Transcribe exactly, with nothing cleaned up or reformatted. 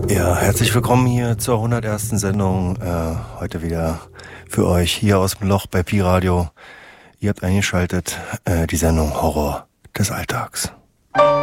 Ja, herzlich willkommen hier zur hundertersten Sendung. Äh, heute wieder für euch hier aus dem Loch bei Pi Radio. Ihr habt eingeschaltet äh, die Sendung Horror des Alltags.